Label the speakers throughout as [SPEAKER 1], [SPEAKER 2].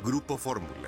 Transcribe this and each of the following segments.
[SPEAKER 1] Grupo Fórmula.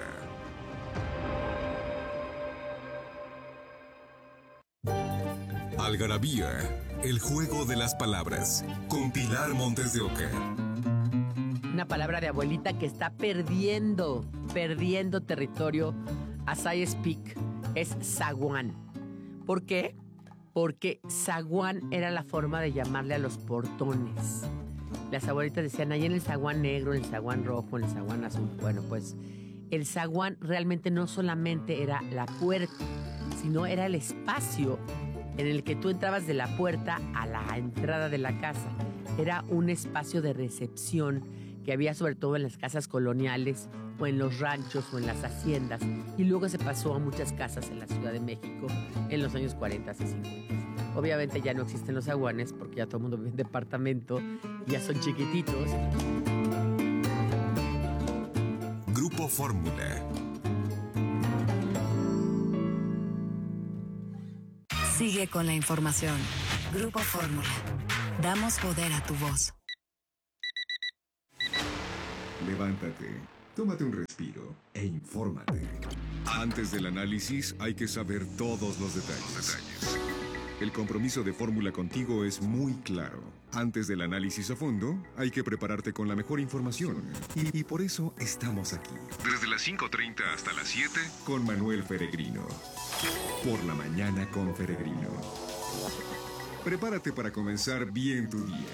[SPEAKER 1] Algarabía, el juego de las palabras, con Pilar Montes de Oca.
[SPEAKER 2] Una palabra de abuelita que está perdiendo territorio as I speak, es zaguán. ¿Por qué? Porque zaguán era la forma de llamarle a los portones. Las abuelitas decían, ahí en el zaguán negro, en el zaguán rojo, en el zaguán azul. Bueno, pues el zaguán realmente no solamente era la puerta, sino era el espacio en el que tú entrabas de la puerta a la entrada de la casa. Era un espacio de recepción que había sobre todo en las casas coloniales o en los ranchos o en las haciendas, y luego se pasó a muchas casas en la Ciudad de México en los años 40 y 50. Obviamente ya no existen los zaguanes porque ya todo el mundo vive en departamento y ya son chiquititos.
[SPEAKER 1] Grupo Fórmula.
[SPEAKER 3] Sigue con la información. Grupo Fórmula. Damos poder a tu voz.
[SPEAKER 1] Levántate, tómate un respiro e infórmate. Antes del análisis hay que saber todos los detalles. El compromiso de Fórmula contigo es muy claro. Antes del análisis a fondo, hay que prepararte con la mejor información. Y por eso estamos aquí. Desde las 5:30 hasta las 7, con Manuel Feregrino. Por la mañana con Feregrino. Prepárate para comenzar bien tu día.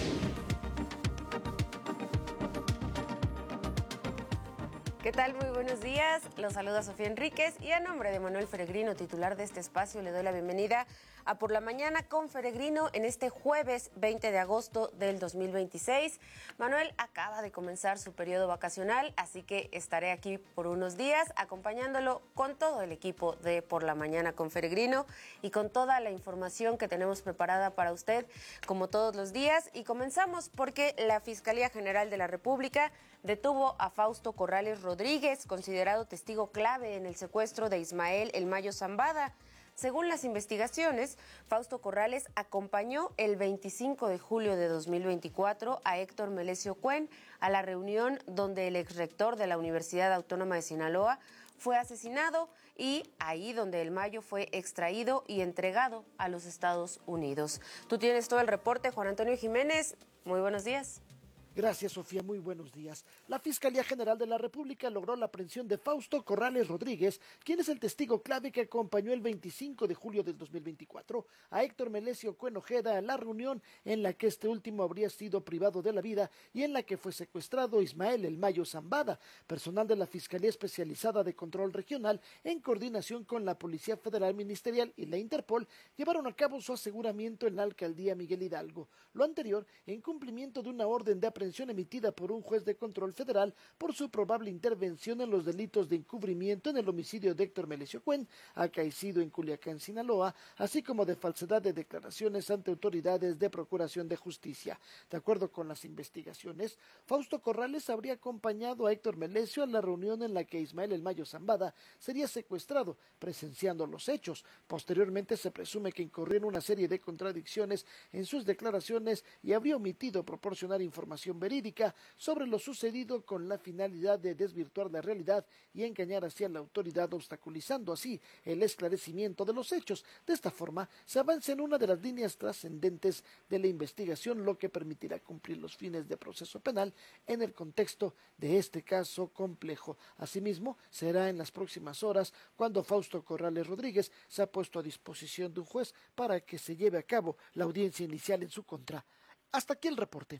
[SPEAKER 4] ¿Qué tal? Muy buenos días. Los saluda Sofía Enríquez y a nombre de Manuel Feregrino, titular de este espacio, le doy la bienvenida a Por la Mañana con Feregrino en este jueves 20 de agosto del 2026. Manuel acaba de comenzar su periodo vacacional, así que estaré aquí por unos días acompañándolo con todo el equipo de Por la Mañana con Feregrino y con toda la información que tenemos preparada para usted como todos los días. Y comenzamos porque la Fiscalía General de la República detuvo a Fausto Corrales Rodríguez, considerado testigo clave en el secuestro de Ismael El Mayo Zambada. Según las investigaciones, Fausto Corrales acompañó el 25 de julio de 2024 a Héctor Melesio Cuen a la reunión donde el exrector de la Universidad Autónoma de Sinaloa fue asesinado y ahí donde El Mayo fue extraído y entregado a los Estados Unidos. Tú tienes todo el reporte, Juan Antonio Jiménez. Muy buenos días.
[SPEAKER 5] Gracias, Sofía. Muy buenos días. La Fiscalía General de la República logró la aprehensión de Fausto Corrales Rodríguez, quien es el testigo clave que acompañó el 25 de julio del 2024 a Héctor Melesio Cuen Ojeda a la reunión en la que este último habría sido privado de la vida y en la que fue secuestrado Ismael El Mayo Zambada. Personal de la Fiscalía Especializada de Control Regional, en coordinación con la Policía Federal Ministerial y la Interpol, llevaron a cabo su aseguramiento en la Alcaldía Miguel Hidalgo. Lo anterior en cumplimiento de una orden de aprehensión emitida por un juez de control federal por su probable intervención en los delitos de encubrimiento en el homicidio de Héctor Melesio Cuen, acaecido en Culiacán, Sinaloa, así como de falsedad de declaraciones ante autoridades de procuración de justicia. De acuerdo con las investigaciones, Fausto Corrales habría acompañado a Héctor Melesio a la reunión en la que Ismael El Mayo Zambada sería secuestrado, presenciando los hechos. Posteriormente se presume que incurrió en una serie de contradicciones en sus declaraciones y habría omitido proporcionar información verídica sobre lo sucedido con la finalidad de desvirtuar la realidad y engañar hacia la autoridad, obstaculizando así el esclarecimiento de los hechos. De esta forma se avanza en una de las líneas trascendentes de la investigación, lo que permitirá cumplir los fines de proceso penal en el contexto de este caso complejo. Asimismo, será en las próximas horas cuando Fausto Corrales Rodríguez se ha puesto a disposición de un juez para que se lleve a cabo la audiencia inicial en su contra. Hasta aquí el reporte.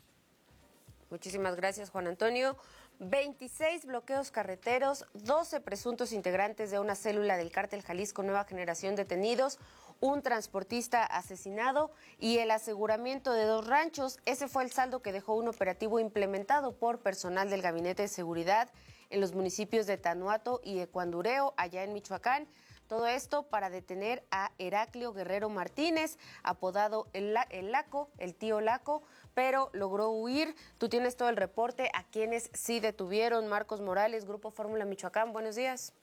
[SPEAKER 4] Muchísimas gracias, Juan Antonio. 26 bloqueos carreteros, 12 presuntos integrantes de una célula del cártel Jalisco Nueva Generación detenidos, un transportista asesinado y el aseguramiento de 2 ranchos. Ese fue el saldo que dejó un operativo implementado por personal del Gabinete de Seguridad en los municipios de Tanuato y Ecuandureo, allá en Michoacán. Todo esto para detener a Heraclio Guerrero Martínez, apodado el Laco, el tío Laco, pero logró huir. Tú tienes todo el reporte a quienes sí detuvieron. Marcos Morales, Grupo Fórmula Michoacán, buenos días.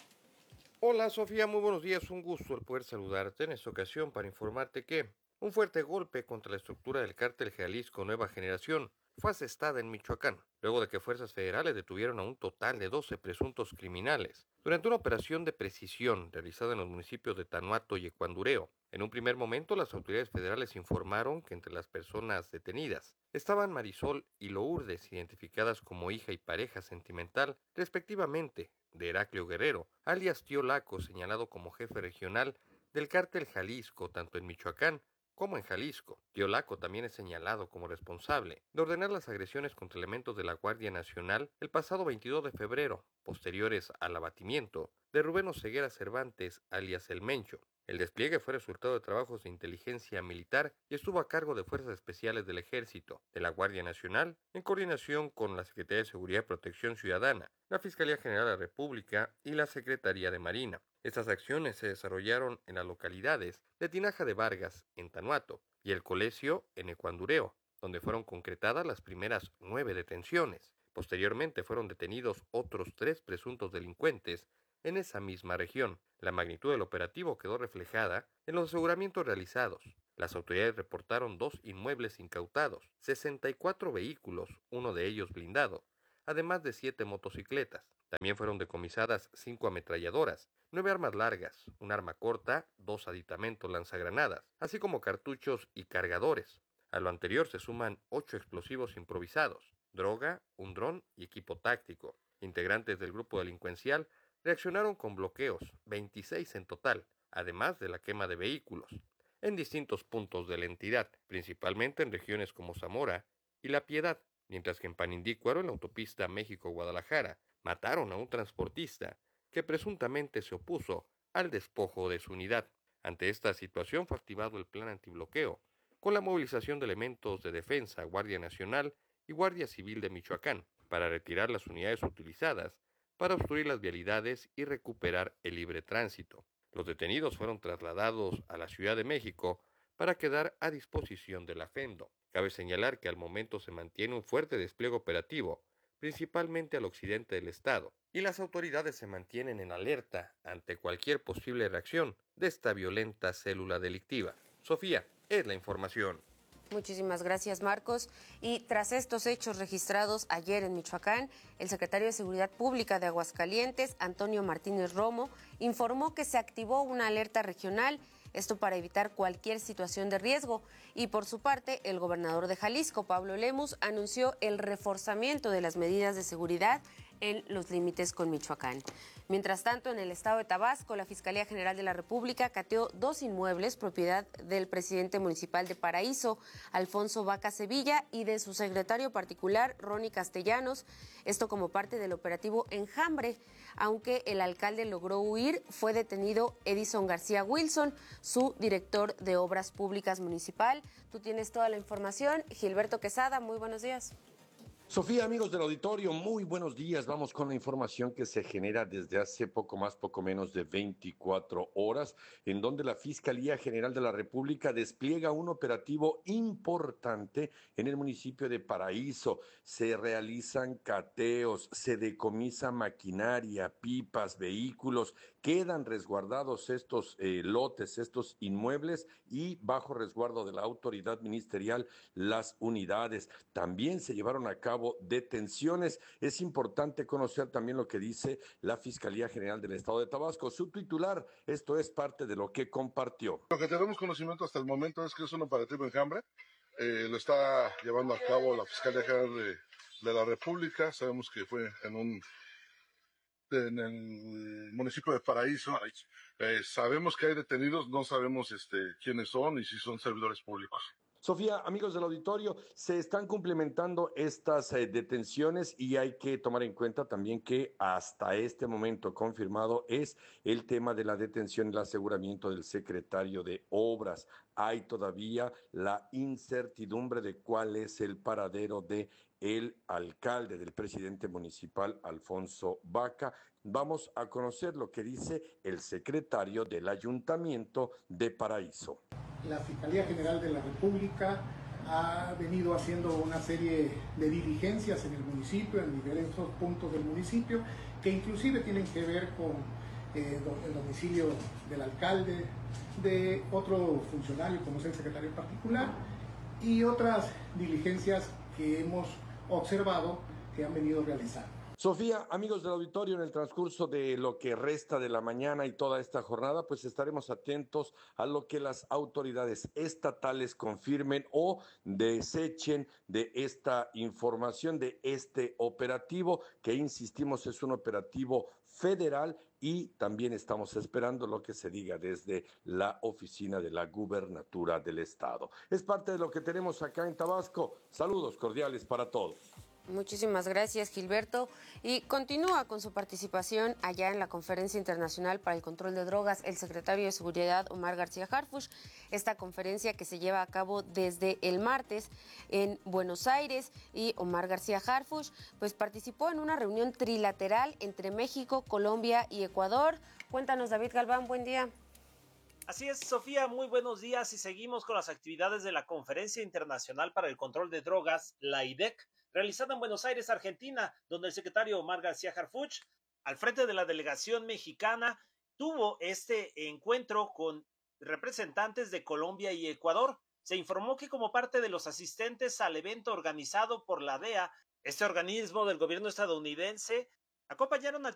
[SPEAKER 6] Hola Sofía, muy buenos días, un gusto el poder saludarte en esta ocasión para informarte que un fuerte golpe contra la estructura del cártel Jalisco Nueva Generación fue asestada en Michoacán, luego de que fuerzas federales detuvieron a un total de 12 presuntos criminales durante una operación de precisión realizada en los municipios de Tanuato y Ecuandureo. En un primer momento, las autoridades federales informaron que entre las personas detenidas estaban Marisol y Lourdes, identificadas como hija y pareja sentimental, respectivamente, de Heraclio Guerrero, alias Tío Laco, señalado como jefe regional del cártel Jalisco, tanto en Michoacán como en Jalisco. Tío Laco también es señalado como responsable de ordenar las agresiones contra elementos de la Guardia Nacional el pasado 22 de febrero, posteriores al abatimiento de Rubén Oseguera Cervantes, alias El Mencho. El despliegue fue resultado de trabajos de inteligencia militar y estuvo a cargo de Fuerzas Especiales del Ejército, de la Guardia Nacional, en coordinación con la Secretaría de Seguridad y Protección Ciudadana, la Fiscalía General de la República y la Secretaría de Marina. Estas acciones se desarrollaron en las localidades de Tinaja de Vargas, en Tanuato, y El Colesio, en Ecuandureo, donde fueron concretadas las primeras 9 detenciones. Posteriormente fueron detenidos otros 3 presuntos delincuentes en esa misma región. La magnitud del operativo quedó reflejada en los aseguramientos realizados. Las autoridades reportaron 2 inmuebles incautados, 64 vehículos, uno de ellos blindado, además de 7 motocicletas. También fueron decomisadas 5 ametralladoras, 9 armas largas, un arma corta, 2 aditamentos lanzagranadas, así como cartuchos y cargadores. A lo anterior se suman 8 explosivos improvisados, droga, un dron y equipo táctico. Integrantes del grupo delincuencial reaccionaron con bloqueos, 26 en total, además de la quema de vehículos, en distintos puntos de la entidad, principalmente en regiones como Zamora y La Piedad, mientras que en Panindícuaro, en la autopista México-Guadalajara, mataron a un transportista que presuntamente se opuso al despojo de su unidad. Ante esta situación fue activado el plan antibloqueo, con la movilización de elementos de defensa, Guardia Nacional y Guardia Civil de Michoacán, para retirar las unidades utilizadas para obstruir las vialidades y recuperar el libre tránsito. Los detenidos fueron trasladados a la Ciudad de México para quedar a disposición de la FEMDO. Cabe señalar que al momento se mantiene un fuerte despliegue operativo, principalmente al occidente del estado, y las autoridades se mantienen en alerta ante cualquier posible reacción de esta violenta célula delictiva. Sofía, es la información.
[SPEAKER 4] Muchísimas gracias, Marcos. Y tras estos hechos registrados ayer en Michoacán, el secretario de Seguridad Pública de Aguascalientes, Antonio Martínez Romo, informó que se activó una alerta regional, esto para evitar cualquier situación de riesgo. Y por su parte, el gobernador de Jalisco, Pablo Lemus, anunció el reforzamiento de las medidas de seguridad en los límites con Michoacán. Mientras tanto, en el estado de Tabasco, la Fiscalía General de la República cateó 2 inmuebles propiedad del presidente municipal de Paraíso, Alfonso Vaca Sevilla, y de su secretario particular, Ronnie Castellanos, esto como parte del operativo Enjambre. Aunque el alcalde logró huir, fue detenido Edison García Wilson, su director de Obras Públicas Municipal. Tú tienes toda la información. Gilberto Quesada, muy buenos días.
[SPEAKER 7] Sofía, amigos del auditorio, muy buenos días. Vamos con la información que se genera desde hace poco menos de 24 horas, en donde la Fiscalía General de la República despliega un operativo importante en el municipio de Paraíso. Se realizan cateos, se decomisa maquinaria, pipas, vehículos, quedan resguardados estos lotes, estos inmuebles, y bajo resguardo de la autoridad ministerial las unidades. También se llevaron a cabo detenciones. Es importante conocer también lo que dice la Fiscalía General del Estado de Tabasco. Su titular, esto es parte de lo que compartió.
[SPEAKER 8] Lo que tenemos conocimiento hasta el momento es que es un operativo Enjambre. Lo está llevando a cabo la Fiscalía General de la República. Sabemos que fue en el municipio de Paraíso. Sabemos que hay detenidos, no sabemos quiénes son y si son servidores públicos.
[SPEAKER 7] Sofía, amigos del auditorio, se están cumplimentando estas detenciones y hay que tomar en cuenta también que hasta este momento confirmado es el tema de la detención y el aseguramiento del secretario de Obras. Hay todavía la incertidumbre de cuál es el paradero de el alcalde, del presidente municipal, Alfonso Vaca. Vamos a conocer lo que dice el secretario del Ayuntamiento de Paraíso.
[SPEAKER 9] La Fiscalía General de la República ha venido haciendo una serie de diligencias en el municipio, en diferentes puntos del municipio, que inclusive tienen que ver con el domicilio del alcalde, de otro funcionario como es el secretario particular, y otras diligencias que hemos observado que han venido realizando.
[SPEAKER 7] Sofía, amigos del auditorio, en el transcurso de lo que resta de la mañana y toda esta jornada, pues estaremos atentos a lo que las autoridades estatales confirmen o desechen de esta información, de este operativo, que insistimos es un operativo federal, y también estamos esperando lo que se diga desde la oficina de la gubernatura del estado. Es parte de lo que tenemos acá en Tabasco. Saludos cordiales para todos.
[SPEAKER 4] Muchísimas gracias, Gilberto. Y continúa con su participación allá en la Conferencia Internacional para el Control de Drogas el secretario de Seguridad, Omar García Harfuch. Esta conferencia que se lleva a cabo desde el martes en Buenos Aires, y Omar García Harfuch pues participó en una reunión trilateral entre México, Colombia y Ecuador. Cuéntanos, David Galván, buen día.
[SPEAKER 10] Así es, Sofía, muy buenos días, y seguimos con las actividades de la Conferencia Internacional para el Control de Drogas, la IDEC, realizada en Buenos Aires, Argentina, donde el secretario Omar García Harfuch, al frente de la delegación mexicana, tuvo este encuentro con representantes de Colombia y Ecuador. Se informó que como parte de los asistentes al evento organizado por la DEA, este organismo del gobierno estadounidense, acompañaron al